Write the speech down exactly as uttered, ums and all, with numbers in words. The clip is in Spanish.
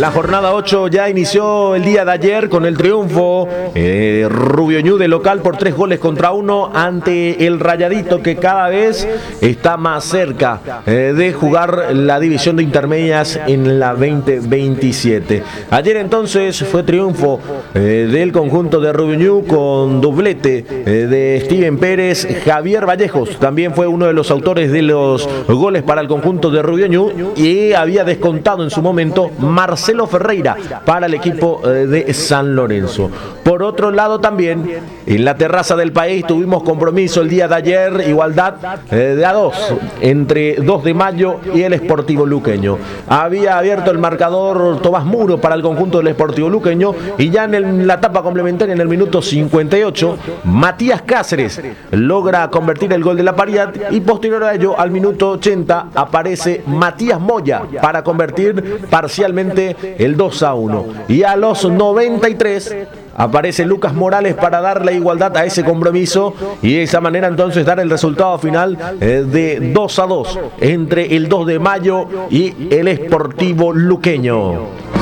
La jornada ocho ya inició el día de ayer con el triunfo eh, Rubio Ñu de local por tres goles contra uno ante el Rayadito, que cada vez está más cerca eh, de jugar la división de intermedias en la veinte veintisiete. Ayer entonces fue triunfo eh, del conjunto de Rubio Ñu con doblete eh, de Steven Pérez. Javier Vallejos también fue uno de los autores de los goles para el conjunto de Rubio Ñu, y había descontado en su momento Marcelo Ferreira para el equipo de San Lorenzo. Por otro lado, también en la terraza del país tuvimos compromiso el día de ayer, igualdad de a dos entre dos de mayo y el Sportivo Luqueño. Había abierto el marcador Tomás Muro para el conjunto del Sportivo Luqueño, y ya en el, la etapa complementaria, en el minuto cincuenta y ocho, Matías Cáceres logra convertir el gol de la paridad, y posterior a ello, al minuto ochenta, aparece Matías Moya para convertir parcialmente el dos a uno. Y a los noventa y tres aparece Lucas Morales para dar la igualdad a ese compromiso, y de esa manera entonces dar el resultado final eh, de dos a dos entre el dos de mayo y el Sportivo Luqueño.